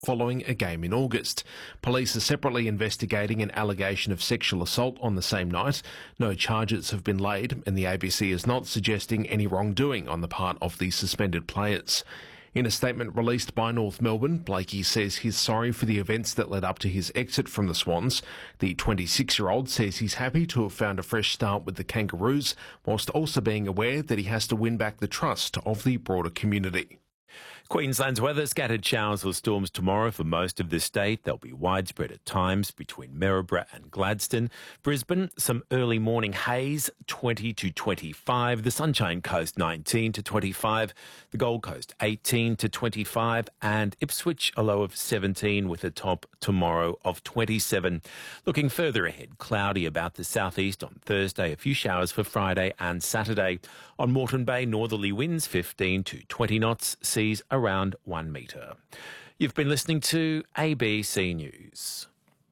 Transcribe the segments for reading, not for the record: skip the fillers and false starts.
following a game in August. Police are separately investigating an allegation of sexual assault on the same night. No charges have been laid, and the ABC is not suggesting any wrongdoing on the part of the suspended players. In a statement released by North Melbourne, Blakey says he's sorry for the events that led up to his exit from the Swans. The 26-year-old says he's happy to have found a fresh start with the Kangaroos, whilst also being aware that he has to win back the trust of the broader community. Queensland's weather, scattered showers or storms tomorrow for most of the state. They'll be widespread at times between Maryborough and Gladstone. Brisbane, some early morning haze, 20 to 25. The Sunshine Coast, 19 to 25. The Gold Coast, 18 to 25. And Ipswich, a low of 17 with a top tomorrow of 27. Looking further ahead, cloudy about the southeast on Thursday. A few showers for Friday and Saturday. On Moreton Bay, northerly winds 15 to 20 knots. Seas around 1 metre. You've been listening to ABC News.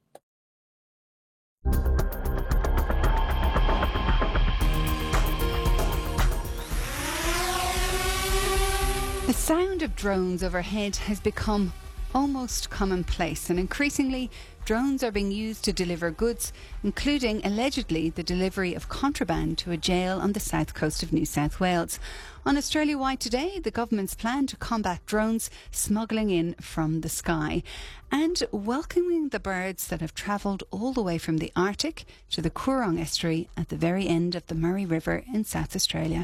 The sound of drones overhead has become almost commonplace, and increasingly drones are being used to deliver goods, including allegedly the delivery of contraband to a jail on the south coast of New South Wales. On Australia-wide today, the government's plan to combat drones smuggling in from the sky and welcoming the birds that have travelled all the way from the Arctic to the Coorong estuary at the very end of the Murray River in South Australia.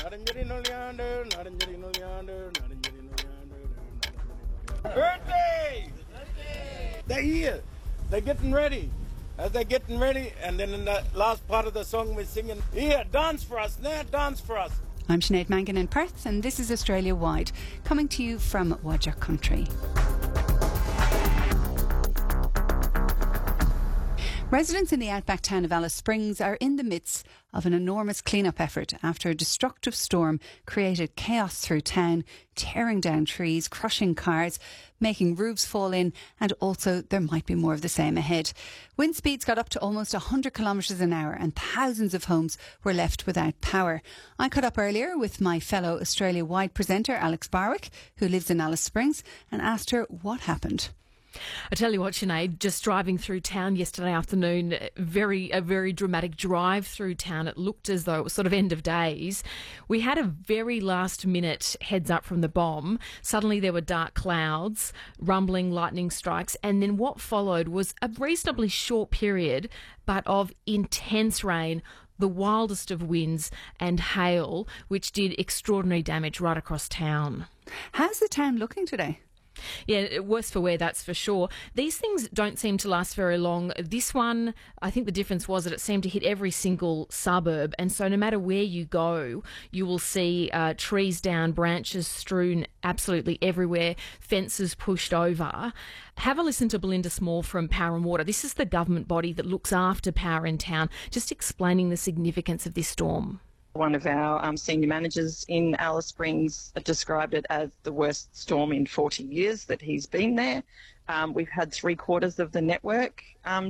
Birthday! They're here. They're getting ready. As they're getting ready, and then in the last part of the song we're singing, here, dance for us, now dance for us. I'm Sinead Mangan in Perth, and this is Australia Wide, coming to you from Whadjuk Country. Residents in the outback town of Alice Springs are in the midst of an enormous clean-up effort after a destructive storm created chaos through town, tearing down trees, crushing cars, making roofs fall in, and also there might be more of the same ahead. Wind speeds got up to almost 100 kilometres an hour and thousands of homes were left without power. I caught up earlier with my fellow Australia-wide presenter Alex Barwick, who lives in Alice Springs, and asked her what happened. I tell you what, Sinead, just driving through town yesterday afternoon, a very dramatic drive through town. It looked as though it was sort of end of days. We had a very last minute heads up from the bomb. Suddenly there were dark clouds, rumbling, lightning strikes, and then what followed was a reasonably short period, but of intense rain, the wildest of winds and hail, which did extraordinary damage right across town. How's the town looking today? Yeah, worse for wear, that's for sure. These things don't seem to last very long. This one, I think the difference was that it seemed to hit every single suburb, and so no matter where you go, you will see trees down, branches strewn absolutely everywhere, fences pushed over. Have a listen to Belinda Small from Power and Water. This is the government body that looks after power in town, just explaining the significance of this storm. One of our senior managers in Alice Springs described it as the worst storm in 40 years that he's been there. We've had 3/4 of the network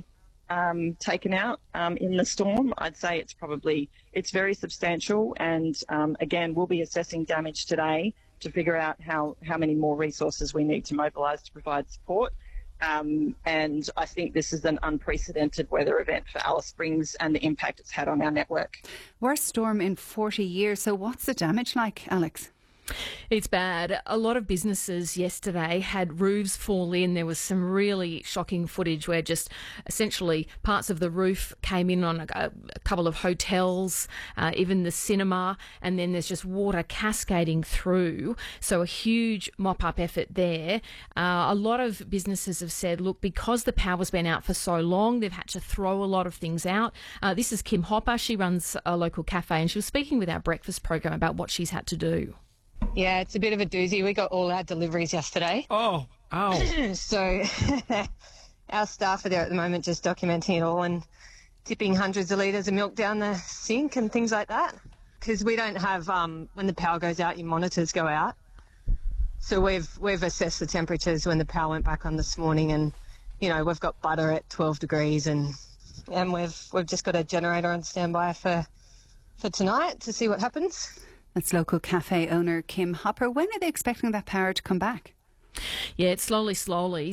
taken out in the storm. I'd say it's very substantial, and again, we'll be assessing damage today to figure out how many more resources we need to mobilise to provide support. And I think this is an unprecedented weather event for Alice Springs and the impact it's had on our network. Worst storm in 40 years. So what's the damage like, Alex? It's bad. A lot of businesses yesterday had roofs fall in. There was some really shocking footage where just essentially parts of the roof came in on a couple of hotels, even the cinema, and then there's just water cascading through. So a huge mop-up effort there. A lot of businesses have said, look, because the power's been out for so long, they've had to throw a lot of things out. This is Kim Hopper. She runs a local cafe, and she was speaking with our breakfast program about what she's had to do. Yeah, it's a bit of a doozy. We got all our deliveries yesterday. Oh. So our staff are there at the moment just documenting it all and tipping hundreds of litres of milk down the sink and things like that. Because we don't have, when the power goes out, your monitors go out. So we've assessed the temperatures when the power went back on this morning, and, you know, we've got butter at 12 degrees and we've just got a generator on standby for tonight to see what happens. That's local cafe owner Kim Hopper. When are they expecting that power to come back? Yeah, it's slowly